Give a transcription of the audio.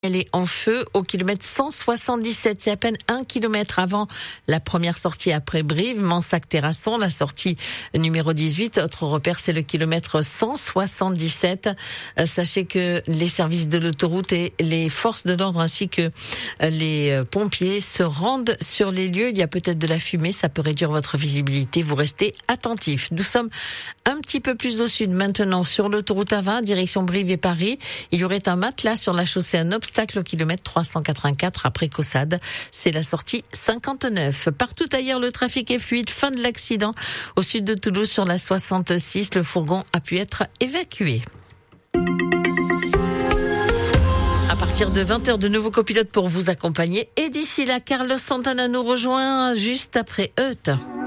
Elle est en feu au kilomètre 177. C'est à peine 1 kilomètre avant la première sortie après Brive, Mansac-Terrasson, la sortie numéro 18. Autre repère, c'est le kilomètre 177. Sachez que les services de l'autoroute et les forces de l'ordre ainsi que les pompiers se rendent sur les lieux. Il y a peut-être de la fumée, ça peut réduire votre visibilité. Vous restez attentifs. Nous sommes un petit peu plus au sud maintenant sur l'autoroute A20, direction Brive et Paris. Il y aurait un matelas sur la chaussée, un obstacle au kilomètre 384 après Caussade. C'est la sortie 59. Partout ailleurs, le trafic est fluide. Fin de l'accident au sud de Toulouse sur la 66. Le fourgon a pu être évacué. À partir de 20h, de nouveaux copilotes pour vous accompagner. Et d'ici là, Carlos Santana nous rejoint juste après Euth.